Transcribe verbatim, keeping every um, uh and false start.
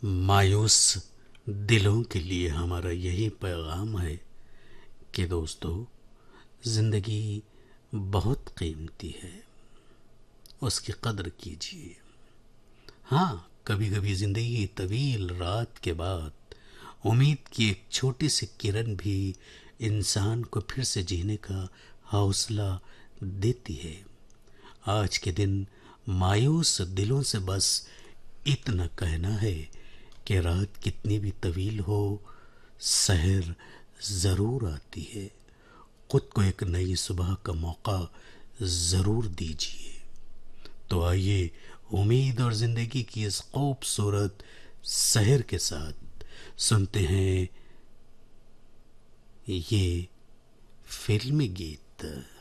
मायूस दिलों के लिए हमारा यही पैगाम है कि दोस्तों, ज़िंदगी बहुत कीमती है, उसकी कदर कीजिए। हाँ, कभी कभी ज़िंदगी की तवील रात के बाद उम्मीद की एक छोटी सी किरण भी इंसान को फिर से जीने का हौसला देती है। आज के दिन मायूस दिलों से बस इतना कहना है कि रात कितनी भी तवील हो, सहर ज़रूर आती है। खुद को एक नई सुबह का मौका ज़रूर दीजिए। तो आइए, उम्मीद और ज़िंदगी की इस खूबसूरत सहर के साथ सुनते हैं ये फिल्मी गीत।